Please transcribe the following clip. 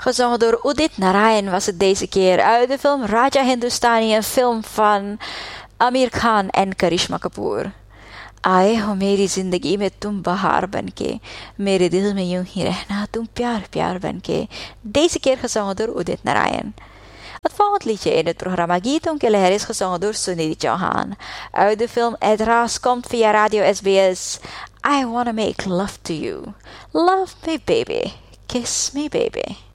Gezongen door Udit Narayan was het deze keer uit de film Raja Hindustani, een film van Amir Khan en Karishma Kapoor. आए हो मेरी जिंदगी में तुम बहार बनके मेरे दिल में यूं ही रहना तुम प्यार प्यार बनके. Deze keer gezongen door Udit Narayan. Het volgende liedje in het programma Geeton Keller is gezongen door Sunidhi Chauhan. Uit de film Edras komt via Radio SBS I Wanna Make Love to You. Love me baby, kiss me baby.